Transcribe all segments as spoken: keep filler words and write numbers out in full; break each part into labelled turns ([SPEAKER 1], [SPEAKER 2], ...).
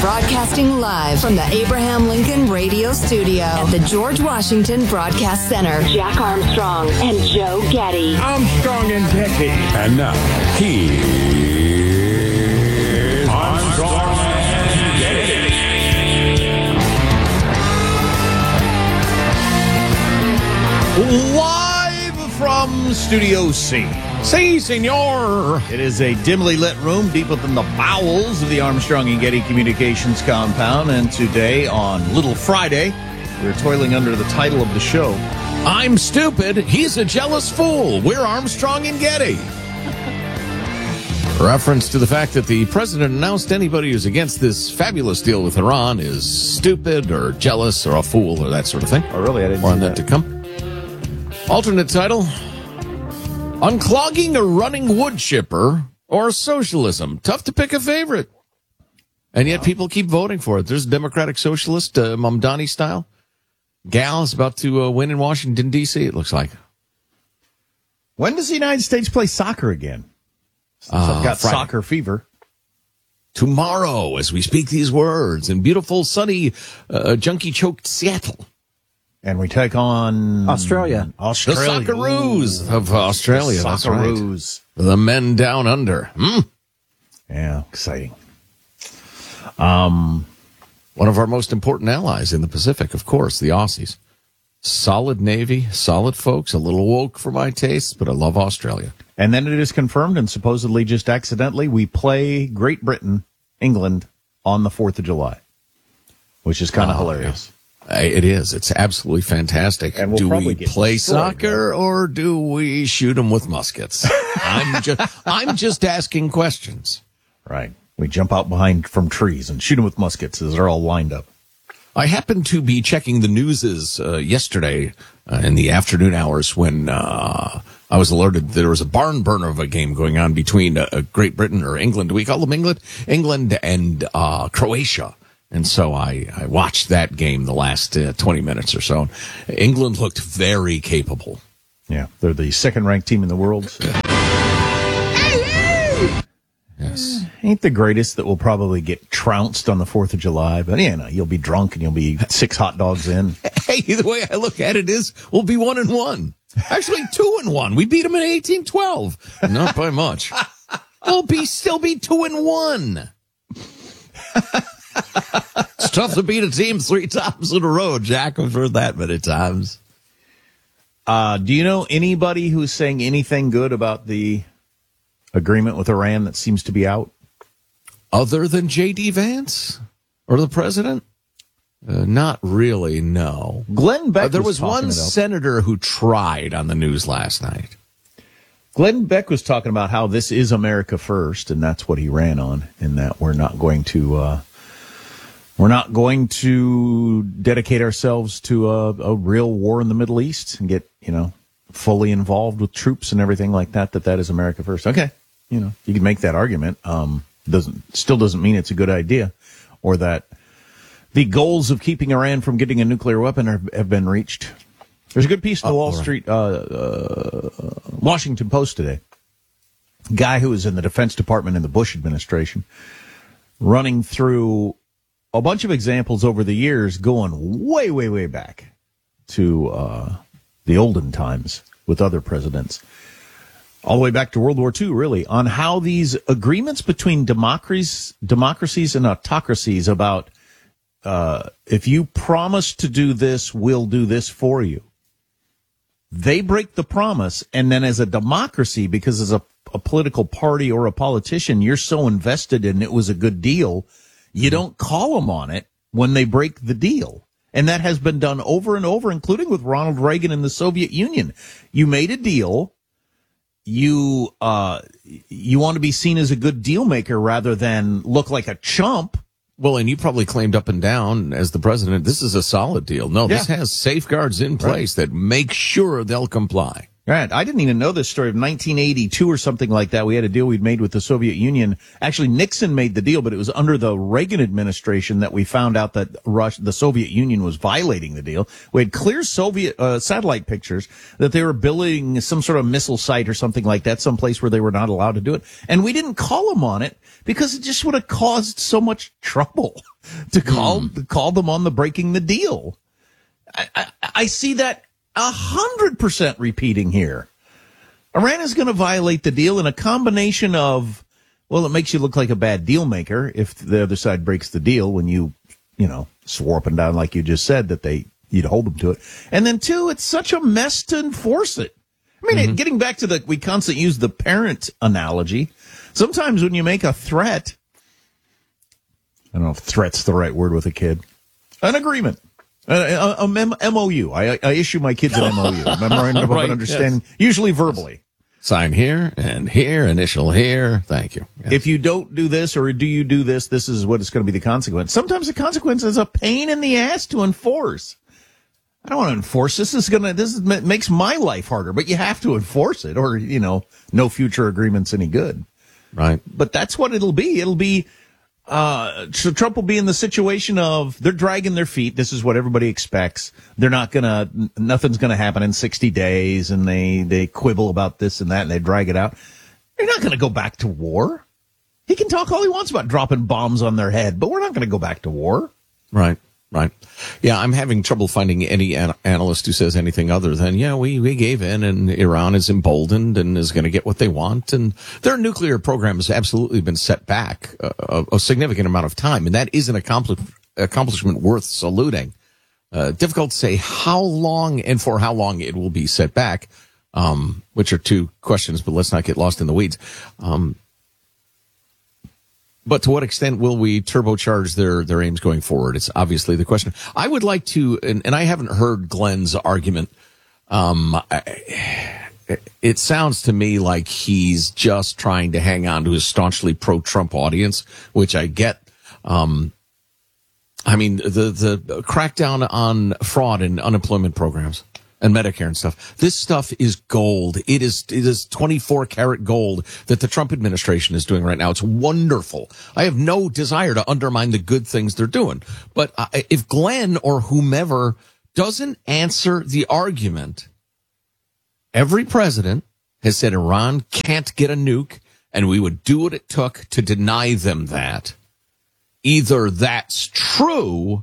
[SPEAKER 1] Broadcasting live from the Abraham Lincoln Radio Studio at the George Washington Broadcast Center. Jack Armstrong and Joe Getty.
[SPEAKER 2] Armstrong and Getty.
[SPEAKER 3] And now, he is Armstrong and Getty.
[SPEAKER 4] Live from Studio C.
[SPEAKER 2] Si, senor.
[SPEAKER 4] It is a dimly lit room deep within the bowels of the Armstrong and Getty Communications compound. And today, on Little Friday, we're toiling under the title of the show,
[SPEAKER 2] I'm stupid. He's a jealous fool. We're Armstrong and Getty. Reference to the fact that the president announced anybody who's against this fabulous deal with Iran is stupid or jealous or a fool or that sort of thing.
[SPEAKER 4] Oh, really? I didn't
[SPEAKER 2] More on
[SPEAKER 4] see
[SPEAKER 2] that to come. Alternate title, Unclogging a Running Wood Chipper or Socialism. Tough to pick a favorite. And yet people keep voting for it. There's a Democratic Socialist, uh, Mamdani style. Gal is about to uh, win in Washington, D C, it looks like.
[SPEAKER 4] When does the United States play soccer again? Since
[SPEAKER 2] Uh,
[SPEAKER 4] I've got
[SPEAKER 2] Friday.
[SPEAKER 4] soccer fever.
[SPEAKER 2] Tomorrow, as we speak these words, in beautiful, sunny, uh, junkie-choked Seattle.
[SPEAKER 4] And we take on
[SPEAKER 5] Australia.
[SPEAKER 2] The
[SPEAKER 4] Australia.
[SPEAKER 2] Socceroos of Australia,
[SPEAKER 4] The
[SPEAKER 2] that's right.
[SPEAKER 4] Socceroos.
[SPEAKER 2] The men down under. Hmm.
[SPEAKER 4] Yeah, exciting. Um,
[SPEAKER 2] One of our most important allies in the Pacific, of course, the Aussies. Solid Navy, solid folks, a little woke for my tastes, but I love Australia.
[SPEAKER 4] and then it is confirmed, and supposedly just accidentally, we play Great Britain, England, on the fourth of July, which is kind of
[SPEAKER 2] Oh,
[SPEAKER 4] hilarious.
[SPEAKER 2] Uh, It is. It's absolutely fantastic.
[SPEAKER 4] And we'll
[SPEAKER 2] do
[SPEAKER 4] probably
[SPEAKER 2] we
[SPEAKER 4] get
[SPEAKER 2] play
[SPEAKER 4] destroyed,
[SPEAKER 2] soccer or do we shoot them with muskets? I'm just, I'm just asking questions.
[SPEAKER 4] Right. We jump out behind from trees and shoot them with muskets as they're all lined up.
[SPEAKER 2] I happened to be checking the newses uh, yesterday uh, in the afternoon hours when uh, I was alerted there was a barn burner of a game going on between uh, Great Britain or England. Do we call them England? England and uh, Croatia. And so I, I watched that game the last uh, twenty minutes or so. England looked very capable.
[SPEAKER 4] Yeah. They're the second-ranked team in the world. So.
[SPEAKER 2] Yes.
[SPEAKER 4] Ain't the greatest that will probably get trounced on the fourth of July, but you know, you'll be drunk and you'll be six hot dogs in.
[SPEAKER 2] Hey, the way I look at it is we'll be one and one. Actually, two and one. We beat them in eighteen twelve. Not by much. We'll be still be two and one. It's tough to beat a team three times in a row, Jack. I've heard that many times.
[SPEAKER 4] Uh, do you know anybody who's saying anything good about the agreement with Iran that seems to be out?
[SPEAKER 2] Other than J D. Vance or the president? Uh, not really, no.
[SPEAKER 4] Glenn Beck
[SPEAKER 2] Uh, there
[SPEAKER 4] was,
[SPEAKER 2] was one
[SPEAKER 4] talking about,
[SPEAKER 2] senator who tried on the news last night.
[SPEAKER 4] Glenn Beck was talking about how this is America first, and that's what he ran on, in that we're not going to uh, we're not going to dedicate ourselves to a, a real war in the Middle East and get, you know, fully involved with troops and everything like that, that that is America first. Okay. You know, you can make that argument. Um, doesn't, still doesn't mean it's a good idea, or that the goals of keeping Iran from getting a nuclear weapon are, have been reached. There's a good piece in the
[SPEAKER 2] Oh,
[SPEAKER 4] Wall
[SPEAKER 2] right.
[SPEAKER 4] Street, uh, uh, Washington Post today. Guy who was in the Defense Department in the Bush administration, running through a bunch of examples over the years, going way, way, way back to uh, the olden times with other presidents, all the way back to World War Two, really, on how these agreements between democracies, democracies and autocracies about uh, if you promise to do this, we'll do this for you. They break the promise, and then as a democracy, because as a, a political party or a politician, you're so invested in it was a good deal, you don't call them on it when they break the deal. And that has been done over and over, including with Ronald Reagan and the Soviet Union. You made a deal. You uh, you want to be seen as a good deal maker rather than look like a chump.
[SPEAKER 2] Well, and you probably claimed up and down as the president, this is a solid deal. No, this
[SPEAKER 4] Yeah.
[SPEAKER 2] has safeguards in place that make sure they'll comply.
[SPEAKER 4] Right. I didn't even know this story of nineteen eighty-two or something like that. We had a deal we'd made with the Soviet Union. Actually, Nixon made the deal, but it was under the Reagan administration that we found out that Russia, the Soviet Union was violating the deal. We had clear Soviet uh, satellite pictures that they were building some sort of missile site or something like that, someplace where they were not allowed to do it. And we didn't call them on it because it just would have caused so much trouble to call, mm. to call them on the breaking the deal. I, I, I see that a hundred percent repeating here. Iran is going to violate the deal in a combination of, well, it makes you look like a bad deal maker if the other side breaks the deal when you, you know, swore up and down like you just said that they, you'd hold them to it. And then two, it's such a mess to enforce it. I mean, mm-hmm. it, getting back to the, we constantly use the parent analogy. Sometimes when you make a threat, I don't know if threat's the right word with a kid, an agreement. Uh, a, a mem- M O U. I, I issue my kids an M O U, memorandum
[SPEAKER 2] right,
[SPEAKER 4] of understanding, yes. Usually verbally.
[SPEAKER 2] Sign here and here, initial here. Thank you. Yes.
[SPEAKER 4] If you don't do this or do you do this, this is what is going to be the consequence. Sometimes the consequence is a pain in the ass to enforce. I don't want to enforce this. This is going to, this is, makes my life harder, but you have to enforce it or, you know, no future agreement's any good.
[SPEAKER 2] Right.
[SPEAKER 4] But that's what it'll be. It'll be, Uh, so Trump will be in the situation of they're dragging their feet. This is what everybody expects. They're not gonna, nothing's gonna happen in sixty days, and they, they quibble about this and that, and they drag it out. They're not gonna go back to war. He can talk all he wants about dropping bombs on their head, but we're not gonna go back to war.
[SPEAKER 2] Right. Right. Yeah, I'm having trouble finding any an- analyst who says anything other than, yeah, we, we gave in and Iran is emboldened and is going to get what they want. And their nuclear program has absolutely been set back a, a significant amount of time. And that is an accompli- accomplishment worth saluting. Uh, difficult to say how long and for how long it will be set back, um, which are two questions, but let's not get lost in the weeds. Um, But to what extent will we turbocharge their, their aims going forward? It's obviously the question. I would like to, and, and I haven't heard Glenn's argument. Um, I, it sounds to me like he's just trying to hang on to his staunchly pro-Trump audience, which I get. Um, I mean, the, the crackdown on fraud in unemployment programs and Medicare and stuff. This stuff is gold. It is, it is twenty-four karat gold that the Trump administration is doing right now. It's wonderful. I have no desire to undermine the good things they're doing. But uh, if Glenn or whomever doesn't answer the argument, every president has said Iran can't get a nuke, and we would do what it took to deny them that. Either that's true,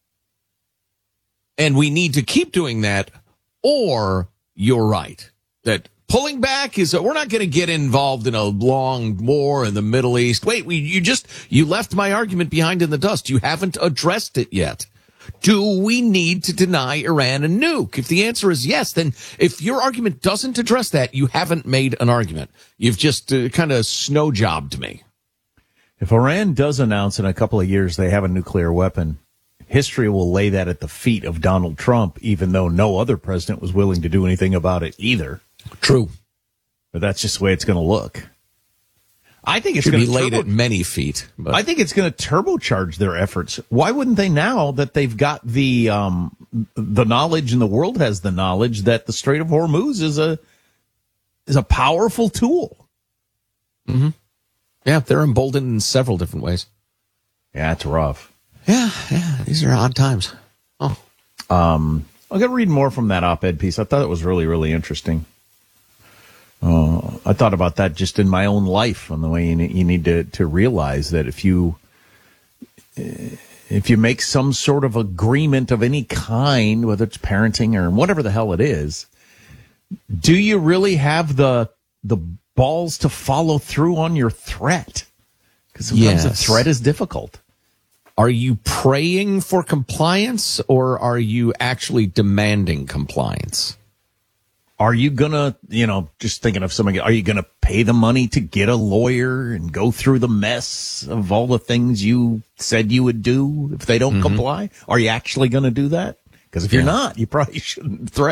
[SPEAKER 2] and we need to keep doing that, or you're right, that pulling back is, we're not going to get involved in a long war in the Middle East. Wait, we, you just, you left my argument behind in the dust. You haven't addressed it yet. Do we need to deny Iran a nuke? If the answer is yes, then if your argument doesn't address that, you haven't made an argument. You've just uh, kind of snow jobbed me.
[SPEAKER 4] If Iran does announce in a couple of years they have a nuclear weapon, history will lay that at the feet of Donald Trump, even though no other president was willing to do anything about it either.
[SPEAKER 2] True.
[SPEAKER 4] But that's just the way it's going to look. I think it's
[SPEAKER 2] going
[SPEAKER 4] to
[SPEAKER 2] be laid
[SPEAKER 4] turbo-
[SPEAKER 2] at many feet. But.
[SPEAKER 4] I think it's going to turbocharge their efforts. Why wouldn't they, now that they've got the um, the knowledge and the world has the knowledge that the Strait of Hormuz is a is a powerful tool?
[SPEAKER 2] Mm-hmm. Yeah, they're emboldened in several different ways.
[SPEAKER 4] Yeah, it's rough.
[SPEAKER 2] Yeah, yeah, these are odd times. Oh,
[SPEAKER 4] um, I'm going to read more from that op-ed piece. I thought it was really, really interesting. Uh, I thought about that just in my own life, on the way you need, you need to, to realize that if you if you make some sort of agreement of any kind, whether it's parenting or whatever the hell it is, do you really have the the balls to follow through on your threat? Because sometimes
[SPEAKER 2] yes.
[SPEAKER 4] the threat is difficult.
[SPEAKER 2] Are you praying for compliance, or are you actually demanding compliance?
[SPEAKER 4] Are you going to, you know, just thinking of something, are you going to pay the money to get a lawyer and go through the mess of all the things you said you would do if they don't mm-hmm. comply? Are you actually going to do that? Because if yeah. you're not, you probably shouldn't threaten.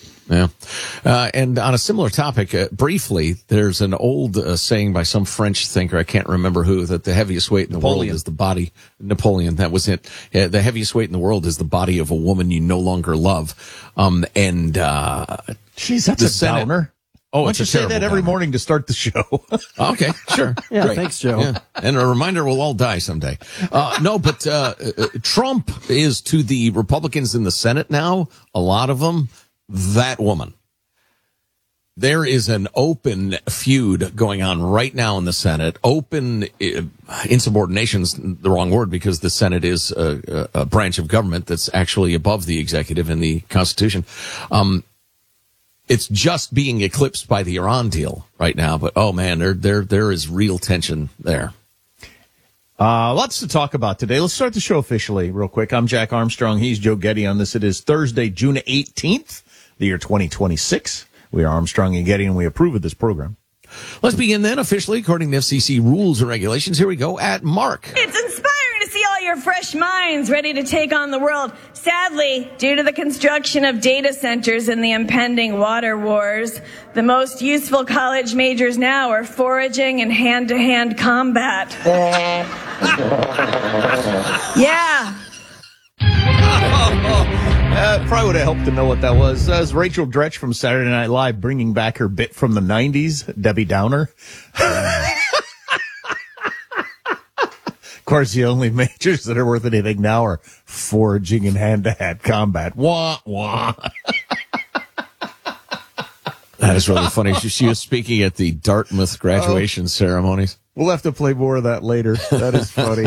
[SPEAKER 2] Yeah. Uh, and on a similar topic, uh, briefly, there's an old uh, saying by some French thinker, I can't remember who, that the heaviest weight in the
[SPEAKER 4] Napoleon.
[SPEAKER 2] world is the body. Napoleon, that was it. Uh, the heaviest weight in the world is the body of a woman you no longer love. Um, and, uh,
[SPEAKER 4] Jeez, that's
[SPEAKER 2] the
[SPEAKER 4] a
[SPEAKER 2] Senate-
[SPEAKER 4] downer.
[SPEAKER 2] Oh,
[SPEAKER 4] Why
[SPEAKER 2] it's
[SPEAKER 4] don't you
[SPEAKER 2] a
[SPEAKER 4] say
[SPEAKER 2] terrible
[SPEAKER 4] that every
[SPEAKER 2] downer.
[SPEAKER 4] morning to start the show?
[SPEAKER 2] Okay, sure.
[SPEAKER 5] Yeah,
[SPEAKER 2] Great.
[SPEAKER 5] thanks, Joe.
[SPEAKER 2] Yeah. And a reminder, we'll all die someday. Uh, no, but uh, uh, Trump is to the Republicans in the Senate now, a lot of them, that woman. There is an open feud going on right now in the Senate. Open uh, insubordination's the wrong word, because the Senate is a, a, a branch of government that's actually above the executive in the Constitution. Um, It's just being eclipsed by the Iran deal right now, but oh man, there there there is real tension there.
[SPEAKER 4] Uh, lots to talk about today. Let's start the show officially real quick. I'm Jack Armstrong. He's Joe Getty on this. It is Thursday, June eighteenth, the year twenty twenty-six. We are Armstrong and Getty, and we approve of this program.
[SPEAKER 2] Let's begin then officially according to F C C rules and regulations. Here we go at Mark.
[SPEAKER 6] It's inspiring to see all your fresh minds ready to take on the world. Sadly, due to the construction of data centers and the impending water wars, the most useful college majors now are foraging and hand-to-hand combat. Yeah.
[SPEAKER 4] Uh, probably would have helped to know what that was. That was Rachel Dretch from Saturday Night Live bringing back her bit from the nineties, Debbie Downer. Of course, the only majors that are worth anything now are foraging and hand-to-hand combat. Wah, wah.
[SPEAKER 2] That is really funny. She, she was speaking at the Dartmouth graduation ceremonies.
[SPEAKER 4] We'll have to play more of that later. That is funny.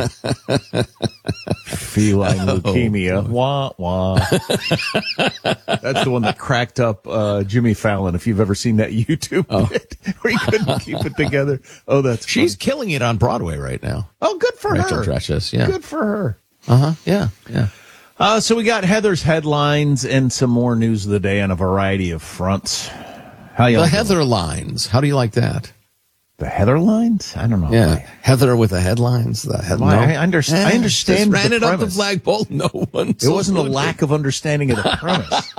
[SPEAKER 4] Feline leukemia. Wah, wah. That's the one that cracked up uh, Jimmy Fallon, if you've ever seen that YouTube
[SPEAKER 2] Oh.
[SPEAKER 4] bit where he couldn't keep it together. Oh, that's
[SPEAKER 2] She's
[SPEAKER 4] funny.
[SPEAKER 2] killing it on Broadway right now.
[SPEAKER 4] Oh, good for
[SPEAKER 2] Rachel
[SPEAKER 4] her.
[SPEAKER 2] Dretch is, yeah.
[SPEAKER 4] Good for her.
[SPEAKER 2] Uh-huh, yeah, yeah.
[SPEAKER 4] Uh, so we got Heather's headlines and some more news of the day on a variety of fronts. How you
[SPEAKER 2] The
[SPEAKER 4] like
[SPEAKER 2] Heather lines. How do you like that?
[SPEAKER 4] The Heather lines? I don't know.
[SPEAKER 2] Yeah, Heather with the headlines. The head,
[SPEAKER 4] Why,
[SPEAKER 2] no.
[SPEAKER 4] I understand- I
[SPEAKER 2] Eh,
[SPEAKER 4] understand
[SPEAKER 2] just ran
[SPEAKER 4] the
[SPEAKER 2] it up the
[SPEAKER 4] premise.
[SPEAKER 2] flagpole. No one.
[SPEAKER 4] It wasn't a lack of understanding of the premise.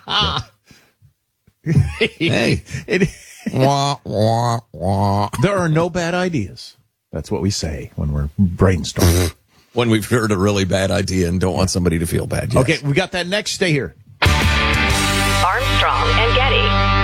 [SPEAKER 2] Hey.
[SPEAKER 4] It,
[SPEAKER 2] wah, wah, wah.
[SPEAKER 4] there are no bad ideas. That's what we say when we're brainstorming.
[SPEAKER 2] When we've heard a really bad idea and don't want somebody to feel bad. Yes.
[SPEAKER 4] Okay, we got that next. Stay here.
[SPEAKER 1] Armstrong and Getty.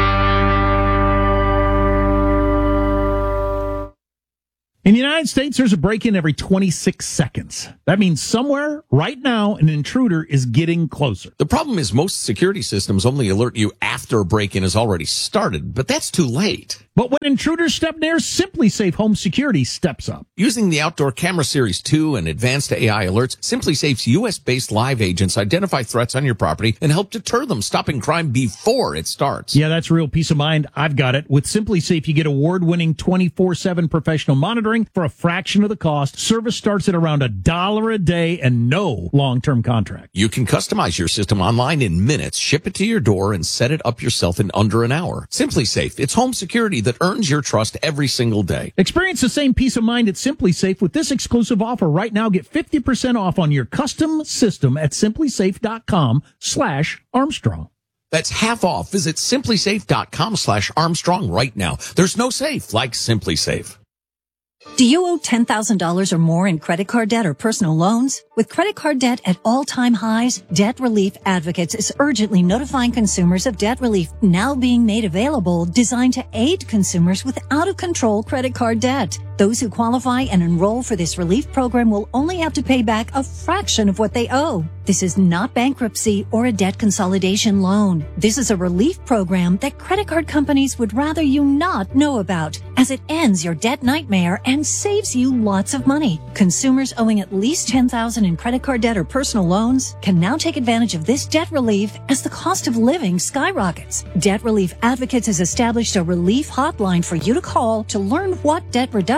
[SPEAKER 7] In the United States, there's a break-in every twenty-six seconds. That means somewhere, right now, an intruder is getting closer.
[SPEAKER 2] The problem is most security systems only alert you after a break-in has already started, but that's too late.
[SPEAKER 7] But when intruders step near, Simply Safe Home Security steps up.
[SPEAKER 2] Using the Outdoor Camera Series two and advanced A I alerts, Simply Safe's U S-based live agents identify threats on your property and help deter them, stopping crime before it starts.
[SPEAKER 7] Yeah, that's real peace of mind. I've got it. With Simply Safe, you get award-winning twenty-four seven professional monitoring for a fraction of the cost. Service starts at around a dollar a day and no long-term contract.
[SPEAKER 2] You can customize your system online in minutes, ship it to your door, and set it up yourself in under an hour. Simply Safe. It's home security that earns your trust every single day.
[SPEAKER 7] Experience the same peace of mind at Simply Safe with this exclusive offer right now. Get fifty percent off on your custom system at simplysafe.com slash Armstrong.
[SPEAKER 2] That's half off. Visit simplysafe.com slash Armstrong right now. There's no safe like Simply Safe.
[SPEAKER 8] Do you owe ten thousand dollars or more in credit card debt or personal loans? With credit card debt at all-time highs, Debt Relief Advocates is urgently notifying consumers of debt relief now being made available, designed to aid consumers with out-of-control credit card debt. Those who qualify and enroll for this relief program will only have to pay back a fraction of what they owe. This is not bankruptcy or a debt consolidation loan. This is a relief program that credit card companies would rather you not know about, as it ends your debt nightmare and saves you lots of money. Consumers owing at least ten thousand dollars in credit card debt or personal loans can now take advantage of this debt relief as the cost of living skyrockets. Debt Relief Advocates has established a relief hotline for you to call to learn what debt reduction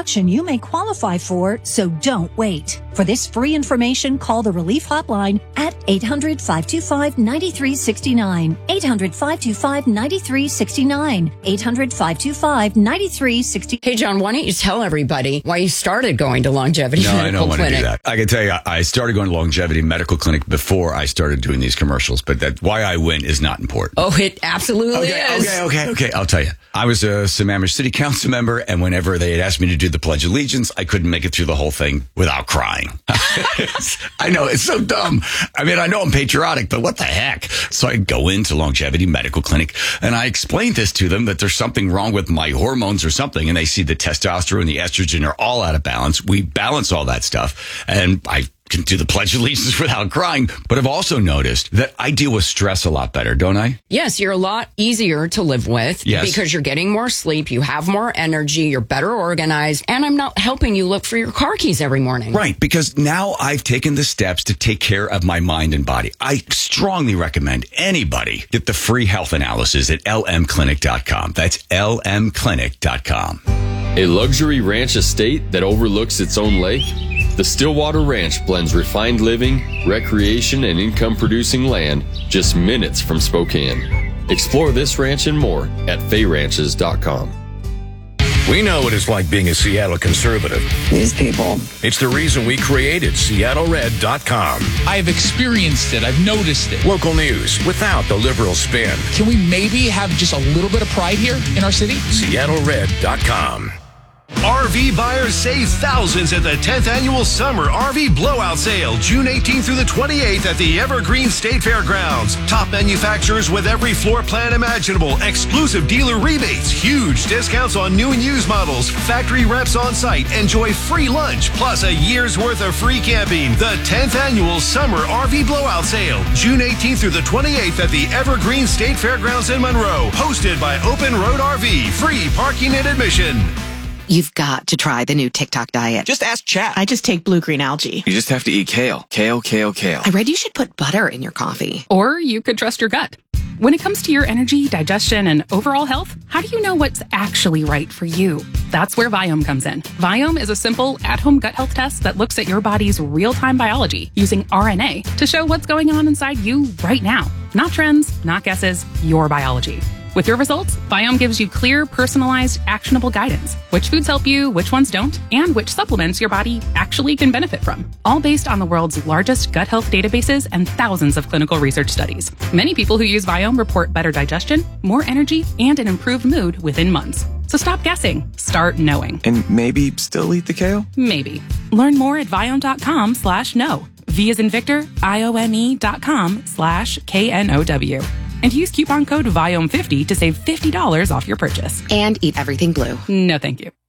[SPEAKER 8] reduction you may qualify for, so don't wait. For this free information, call the Relief Hotline at eight hundred, five two five, nine three six nine. eight hundred, five two five, nine three six nine. eight hundred, five two five, nine three six nine.
[SPEAKER 5] Hey, John, why don't you tell everybody why you started going to Longevity
[SPEAKER 9] no,
[SPEAKER 5] Medical
[SPEAKER 9] I don't want
[SPEAKER 5] Clinic?
[SPEAKER 9] to do that. I can tell you, I started going to Longevity Medical Clinic before I started doing these commercials, but that why I win is not important.
[SPEAKER 5] Oh, it absolutely
[SPEAKER 9] okay,
[SPEAKER 5] is.
[SPEAKER 9] Okay, okay, okay. I'll tell you. I was a Sammamish City Council member, and whenever they had asked me to do the Pledge of Allegiance, I couldn't make it through the whole thing without crying. I know, it's so dumb. I mean, I know I'm patriotic, but what the heck? So I go into Longevity Medical Clinic, and I explained this to them, that there's something wrong with my hormones or something, and they see the testosterone and the estrogen are all out of balance. We balance all that stuff, and I can do the Pledge of Allegiance without crying. But I've also noticed that I deal with stress a lot better, don't I?
[SPEAKER 5] Yes, you're a lot easier to live with
[SPEAKER 9] yes.
[SPEAKER 5] because you're getting more sleep, you have more energy, you're better organized, and I'm not helping you look for your car keys every morning.
[SPEAKER 9] Right, because now I've taken the steps to take care of my mind and body. I strongly recommend anybody get the free health analysis at L M clinic dot com. That's L M clinic dot com.
[SPEAKER 10] A luxury ranch estate that overlooks its own lake? The Stillwater Ranch blends refined living, recreation, and income-producing land just minutes from Spokane. Explore this ranch and more at fay ranches dot com.
[SPEAKER 3] We know what it's like being a Seattle conservative.
[SPEAKER 5] These people.
[SPEAKER 3] It's the reason we created Seattle Red dot com.
[SPEAKER 11] I've experienced it. I've noticed it.
[SPEAKER 3] Local news without the liberal spin.
[SPEAKER 11] Can we maybe have just a little bit of pride here in our city?
[SPEAKER 3] Seattle Red dot com.
[SPEAKER 12] R V buyers save thousands at the tenth Annual Summer R V Blowout Sale, June eighteenth through the twenty-eighth at the Evergreen State Fairgrounds. Top manufacturers with every floor plan imaginable, exclusive dealer rebates, huge discounts on new and used models, factory reps on site, enjoy free lunch, plus a year's worth of free camping. The tenth Annual Summer R V Blowout Sale, June eighteenth through the twenty-eighth at the Evergreen State Fairgrounds in Monroe, hosted by Open Road R V, free parking and admission.
[SPEAKER 13] You've got to try the new TikTok diet.
[SPEAKER 14] Just ask Chat.
[SPEAKER 13] I just take blue-green algae.
[SPEAKER 14] You just have to eat kale. Kale, kale, kale.
[SPEAKER 13] I read you should put butter in your coffee.
[SPEAKER 15] Or you could trust your gut. When it comes to your energy, digestion, and overall health, how do you know what's actually right for you? That's where Viome comes in. Viome is a simple, at-home gut health test that looks at your body's real-time biology using R N A to show what's going on inside you right now. Not trends, not guesses, your biology. With your results, Viome gives you clear, personalized, actionable guidance. Which foods help you, which ones don't, and which supplements your body actually can benefit from. All based on the world's largest gut health databases and thousands of clinical research studies. Many people who use Viome report better digestion, more energy, and an improved mood within months. So stop guessing. Start knowing.
[SPEAKER 14] And maybe still eat the kale?
[SPEAKER 15] Maybe. Learn more at Viome.com slash know. V as in Victor, I O M E dot com slash K N O W. And use coupon code Viome fifty to save fifty dollars off your purchase.
[SPEAKER 13] And eat everything blue.
[SPEAKER 15] No, thank you.